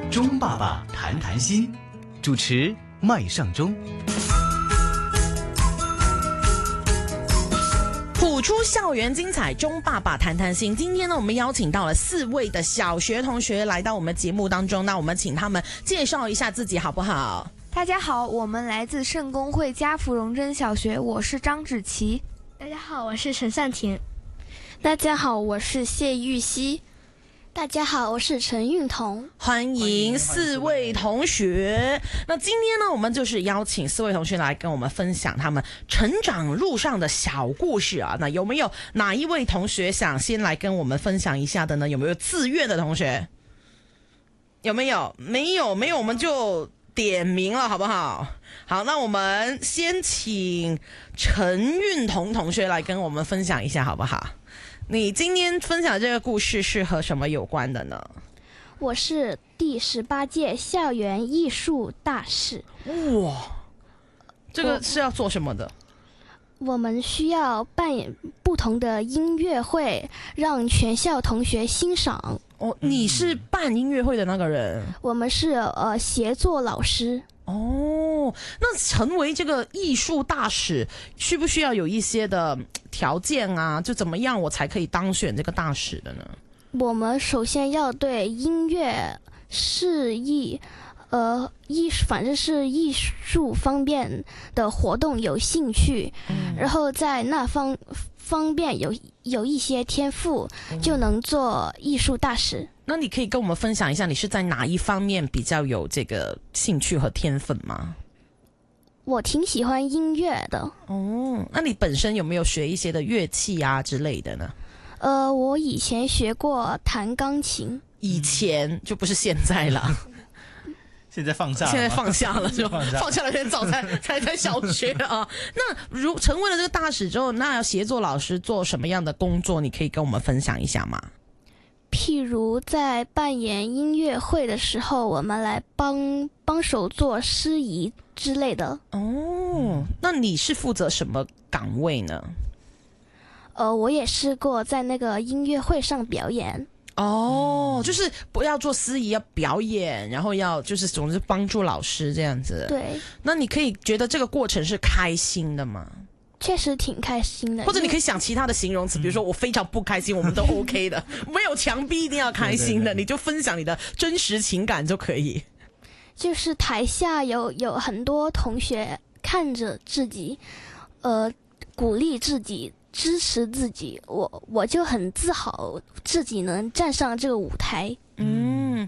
钟爸爸谈谈心，主持麦尚中。 谱出校园精彩，钟爸爸谈谈心。今天呢，我们邀请到了4位的小学同学来到我们节目当中，那我们请他们介绍一下自己好不好？ 大家好，我们来自圣公会嘉福荣臻小学，我是张芷琪。 大家好，我是陈善婷。 大家好，我是谢玉熙。 大家好，我是陈韵彤。 欢迎4位同学。那今天呢，我们就是邀请4位同学来跟我们分享他们成长路上的小故事啊。那有没有哪一位同学想先来跟我们分享一下的呢？有没有自愿的同学？有没有？没有，我们就点名了，好不好？好，那我们先请陈韵彤同学来跟我们分享一下，好不好？你今天分享的这个故事是和什么有关的呢？ 我是第18届校园艺术大使。 哇，这个是要做什么的？ 我们需要扮演不同的音乐会，让全校同学欣赏。 哦，你是办音乐会的那个人？ 我们是协作老师。 哦，那成为这个艺术大使，需不需要有一些的条件啊？就怎么样我才可以当选这个大使的呢？ 我们首先要对音乐、视艺、反正是艺术方面的活动有兴趣，然后在那方面有一些天赋，就能做艺术大使。 那你可以跟我们分享一下，你是在哪一方面比较有这个兴趣和天分吗？ 我挺喜欢音乐的。 哦，那你本身有没有学一些的乐器啊之类的呢？ 我以前学过弹钢琴。 以前就不是现在了。 现在放下了， 现在放下了，就放下了，很早才在小学啊。那如成为了这个大使之后，那要协作老师做什么样的工作？你可以跟我们分享一下吗？ 譬如在扮演音乐会的时候，我们来帮手做司仪之类的。 哦，那你是负责什么岗位呢？ 我也试过在那个音乐会上表演。 哦，就是不要做司仪，要表演，然后要就是总之帮助老师这样子。 对。 那你可以觉得这个过程是开心的吗？ 确实挺开心的。 或者你可以想其他的形容词，比如说我非常不开心，我们都 OK 的，没有强逼一定要开心的，对，你就分享你的真实情感就可以。 就是台下有很多同学看着自己，鼓励自己，支持自己，我就很自豪自己能站上这个舞台。